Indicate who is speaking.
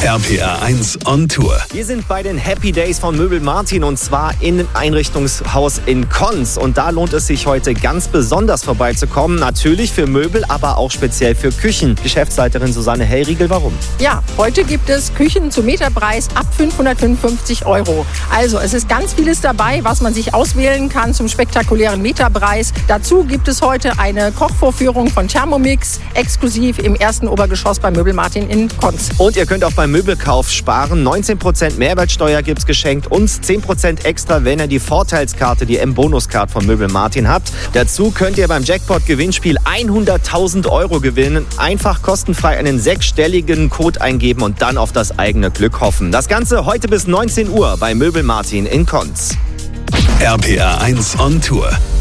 Speaker 1: RPR 1 on Tour.
Speaker 2: Wir sind bei den Happy Days von Möbel Martin und zwar im Einrichtungshaus in Konz. Und da lohnt es sich heute ganz besonders vorbeizukommen. Natürlich für Möbel, aber auch speziell für Küchen. Geschäftsleiterin Susanne Hellriegel, warum?
Speaker 3: Ja, heute gibt es Küchen zum Meterpreis ab 555 €. Also es ist ganz vieles dabei, was man sich auswählen kann zum spektakulären Meterpreis. Dazu gibt es heute eine Kochvorführung von Thermomix, exklusiv im ersten Obergeschoss bei Möbel Martin in Konz.
Speaker 2: Und ihr könnt auch beim Möbelkauf sparen. 19% Mehrwertsteuer gibt's geschenkt und 10% extra, wenn ihr die Vorteilskarte, die M-Bonus-Card von Möbel Martin habt. Dazu könnt ihr beim Jackpot-Gewinnspiel 100.000 € gewinnen. Einfach kostenfrei einen 6-stelligen Code eingeben und dann auf das eigene Glück hoffen. Das Ganze heute bis 19 Uhr bei Möbel Martin in Konz.
Speaker 1: RPR 1 on Tour.